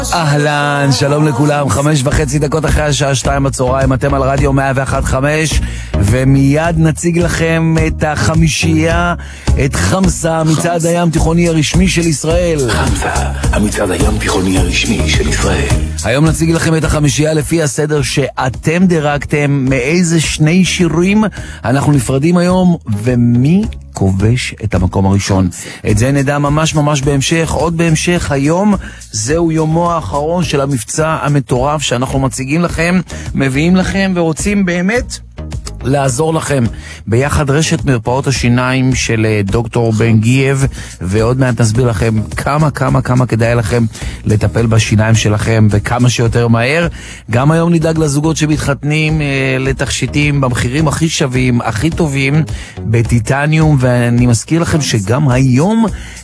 אהלן, שלום לכולם, 5:30 אחרי השעה 2 בצהריים, אתם על רדיו 101.5, ומיד נציג לכם את החמישייה, את חמסה, מצעד הים תיכוני הרשמי של ישראל. חמסה, המצעד הים תיכוני הרשמי של ישראל. היום נציג לכם את החמישייה לפי הסדר שאתם דירקתם, מאיזה שני שירים אנחנו נפרדים היום, ומי כובש את המקום הראשון. את זה נדע ממש בהמשך, עוד בהמשך. היום זהו יומו האחרון של המבצע המטורף שאנחנו מציגים לכם, מביאים לכם ורוצים באמת לעזור לכם ביחד רשת מרפאות השיניים של דוקטור בן גייב, ועוד מעט נסביר לכם כמה כדאי לכם לטפל בשיניים שלכם וכמה שיותר מהר. גם היום נדאג לזוגות שמתחתנים לתכשיטים במחירים הכי שווים, הכי טובים, בטיטניום, ואני מזכיר לכם שגם היום